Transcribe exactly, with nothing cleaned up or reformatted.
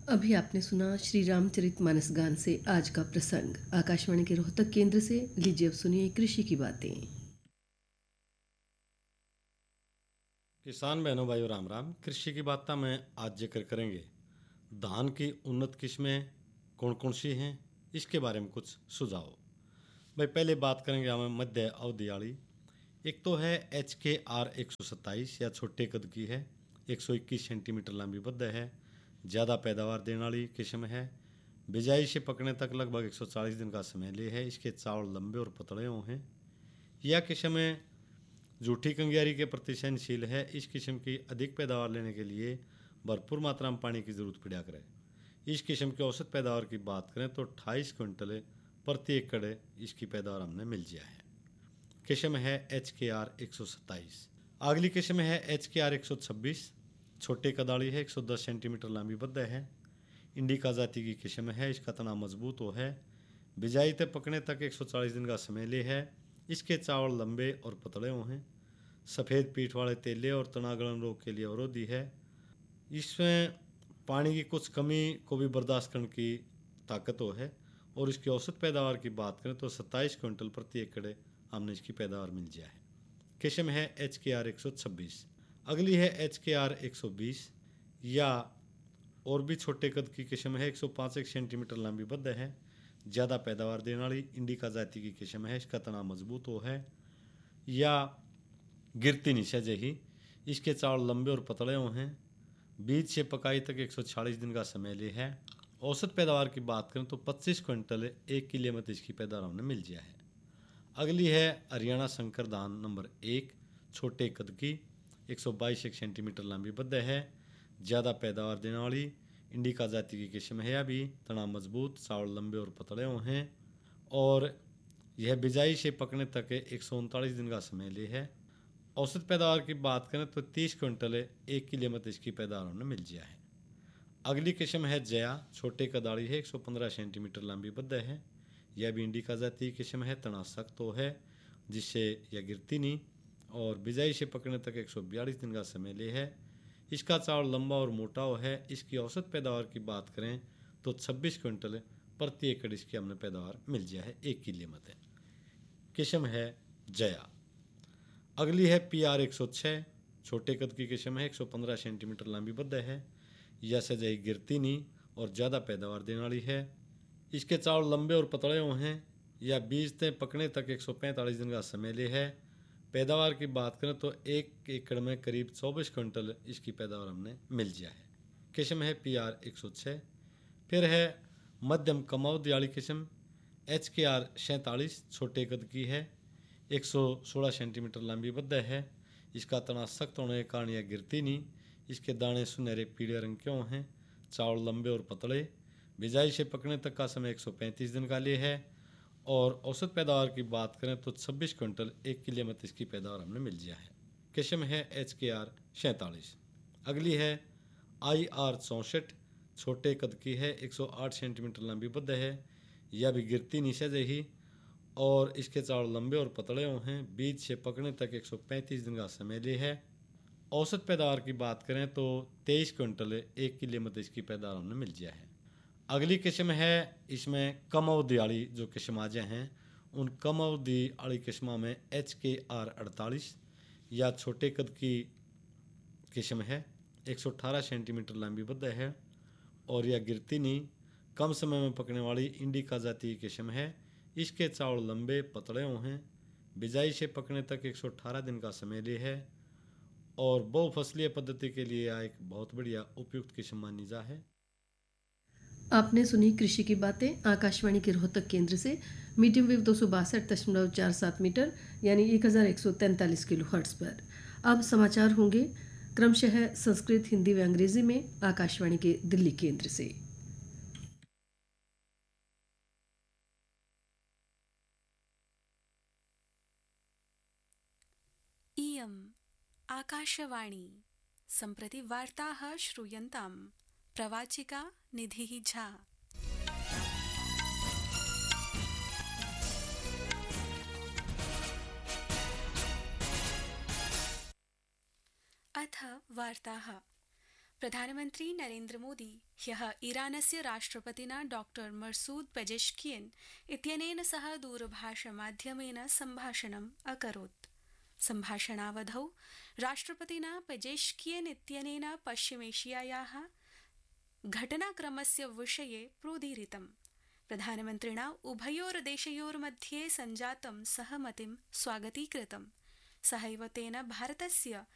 अभी आपने सुना श्री रामचरितमानस गान से आज का प्रसंग। आकाशवाणी के रोहतक केंद्र से लीजिए अब सुनिए कृषि की बातें। किसान बहनों भाइयों राम राम। कृषि की बात में आज जिक्र करेंगे धान की उन्नत किस्में कौन कौन सी हैं, इसके बारे में कुछ सुझाव। भाई पहले बात करेंगे हमें मध्य अवधि वाली। एक तो है एच के आर एक सौ सत्ताईस, या छोटे कद की है, एक सौ इक्कीस सेंटीमीटर लंबी बद्ध है, ज़्यादा पैदावार देने वाली किस्म है। बिजाई से पकने तक लगभग एक सौ चालीस दिन का समय ले है। इसके चावल लंबे और पतले हैं। यह किस्म जूठी कंगियारी के प्रति सहनशील है। इस किस्म की अधिक पैदावार लेने के लिए भरपूर मात्रा में पानी की जरूरत पड़ा करे। इस किस्म की औसत पैदावार की बात करें तो अट्ठाईस क्विंटल प्रति एकड़ इसकी पैदावार हमने मिल जाए है। किस्म है एच के आर एक सौ सत्ताईस। अगली किस्म है एच के आर एक सौ छब्बीस। छोटे कदाड़ी है, एक सौ दस सेंटीमीटर लंबी बद्ध है, इंडिका जाति की किस्म है। इसका तना मजबूत हो है। बिजाई तक पकने तक एक सौ चालीस दिन का समय ले है। इसके चावल लंबे और पतले हैं। सफ़ेद पीठ वाले तेले और तना गलन रोग के लिए अवरोधी है। इसमें पानी की कुछ कमी को भी बर्दाश्त करने की ताकत हो है। और इसकी औसत पैदावार की बात करें तो सत्ताईस क्विंटल प्रति एकड़ हमने इसकी पैदावार मिल जाए है। किस्म है एच के आर एक सौ छब्बीस। अगली है एच के आर एक सौ बीस, या और भी छोटे कद की किस्म है। एक सौ पाँच सेंटीमीटर लंबी बद्ध है, ज़्यादा पैदावार देने वाली इंडिका जाति की किस्म है। इसका तना मजबूत हो है, या गिरती नहीं सजे ही। इसके चावल लंबे और पतले हैं। बीज से पकाई तक एक सौ छियालीस दिन का समय ले है। औसत पैदावार की बात करें तो पच्चीस क्विंटल एक किले में इसकी पैदावार हमें मिल जाए है। अगली है हरियाणा शंकर धान नंबर एक, छोटे कद की, एक सौ बाईस सेंटीमीटर लंबी बद्ध है, ज़्यादा पैदावार देने वाली इंडिका जाति की किस्म है। अभी तना मजबूत, चावल लंबे और पतले हैं, और यह बिजाई से पकने तक एक सौ उनतालीस दिन का समय ले है। औसत पैदावार की बात करें तो तीस क्विंटल एक किले में इसकी पैदावार हमें मिल जाए है। अगली किस्म है जया, छोटे कदाड़ी है, एक सौ पंद्रह सेंटीमीटर लंबी बद्ध है। यह भी इंडिका जाति की किस्म है। तना सख्त तो है, जिससे यह गिरती नहीं, और बिजाई से पकड़ने तक एक सौ बयालीस दिन का समय ले है। इसका चावल लंबा और मोटा हो है। इसकी औसत पैदावार की बात करें तो छब्बीस क्विंटल प्रति एकड़ इसकी हमने पैदावार मिल जाए है एक किले में। किस्म है जया। अगली है पी आर एक सौ छः, छोटे कद की किस्म है, एक सौ पंद्रह सेंटीमीटर लंबी बद्ध है। यह सजाई गिरती नहीं और ज़्यादा पैदावार देने वाली है। इसके चावल लंबे और पतले हैं। यह बीज तय पकने तक एक सौ पैंतालीस दिन का समय ले है। पैदावार की बात करें तो एक एकड़ में करीब चौबीस क्विंटल इसकी पैदावार हमने मिल जाए है। किस्म है पी आर एक सौ छः। फिर है मध्यम कम अवधि वाली किस्म एच के आर सैंतालीस, छोटे कद की है, एक सौ सोलह सेंटीमीटर लंबी बद्ध है। इसका तना सख्त होने के कारण यह गिरती नहीं। इसके दाने सुनहरे पीले रंग के हैं। चावल लंबे और पतले। बिजाई से पकने तक का समय एक सौ पैंतीस दिन का लिए है। और औसत पैदावार की बात करें तो छब्बीस क्विंटल एक किले में इसकी पैदावार हमने मिल जाए है। किस्म है एच के आर सैंतालीस। अगली है आई आर चौंसठ, छोटे कद की है, एक सौ आठ सेंटीमीटर लंबी बद्ध है। यह भी गिरती नीचे ही, और इसके चावल लंबे और पतले हैं। बीज से पकने तक एक सौ पैंतीस दिन का समय ले है। औसत पैदावार की बात करें तो तेईस क्विंटल एक किले में इसकी पैदावार हमने मिल जाए है। अगली किस्म है, इसमें कम अवधि वाली जो किस्म आजे हैं, उन कम अवधि वाली किस्मों में एच के आर अड़तालीस, या छोटे कद की किस्म है, एक सौ अठारह सेंटीमीटर लंबी बद्ध है, और यह गिरती नहीं, कम समय में पकने वाली इंडिका जाति की किस्म है। इसके चावल लंबे पतले हैं। बिजाई से पकने तक एक सौ अठारह दिन का समय ले है, और बहुफसलीय पद्धति के लिए यह एक बहुत बढ़िया उपयुक्त किस्म मानी जा है। आपने सुनी कृषि की बातें आकाशवाणी के रोहतक केंद्र से। मीडियम वेव दो सौ बासठ दशमलव चार सात मीटर यानी एक हज़ार एक सौ तैंतालीस किलो हर्ट्ज पर। अब समाचार होंगे क्रमशः संस्कृत, हिंदी व अंग्रेजी में आकाशवाणी के दिल्ली केंद्र से। इयम् आकाशवाणी। सम्प्रति वार्ताः श्रूयन्ताम्। प्रवाचिका निधिः झा। अथ वार्ताः। प्रधानमन्त्री नरेन्द्र मोदी ह्यः ईरानस्य राष्ट्रपतिना डॉक्टर मसूद पेजेश्कियन् इत्यनेन सह दूरभाषमाध्यमेन सम्भाषणम् अकरोत्। सम्भाषणावधौ राष्ट्रपतिना पेजेश्कियन् इत्यनेन पश्चिमेशियायाः घटनाक्रमस्य विषये प्रोदीरितम्। प्रधानमन्त्रिणा उभयोर्देशयोर्मध्ये सञ्जातं सहमतिं स्वागतीकृतम्। सहैव तेन भारतस्य